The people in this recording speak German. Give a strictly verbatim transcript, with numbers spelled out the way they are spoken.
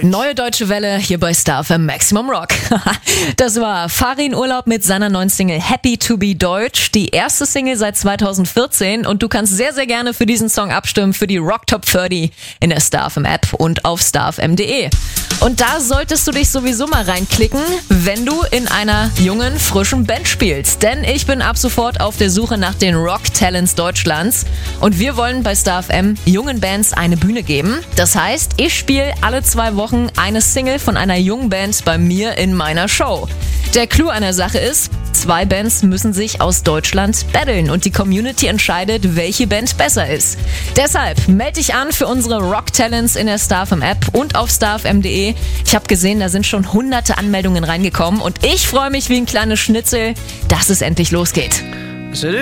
Neue Deutsche Welle hier bei Star F M Maximum Rock. Das war Farin Urlaub mit seiner neuen Single Happy to be Deutsch. Die erste Single seit zweitausendvierzehn und du kannst sehr, sehr gerne für diesen Song abstimmen für die Rock Top dreißig in der Star F M App und auf star f m punkt d e. Und da solltest du dich sowieso mal reinklicken, wenn du in einer jungen, frischen Band spielst. Denn ich bin ab sofort auf der Suche nach den Rock-Talents Deutschlands und wir wollen bei Star F M jungen Bands eine Bühne geben. Das heißt, ich spiele alle zwei Wochen eine Single von einer jungen Band bei mir in meiner Show. Der Clou an der Sache ist, zwei Bands müssen sich aus Deutschland battlen und die Community entscheidet, welche Band besser ist. Deshalb melde dich an für unsere Rock-Talents in der Star F M App und auf star f m punkt d e. Ich habe gesehen, da sind schon hunderte Anmeldungen reingekommen und ich freue mich wie ein kleines Schnitzel, dass es endlich losgeht.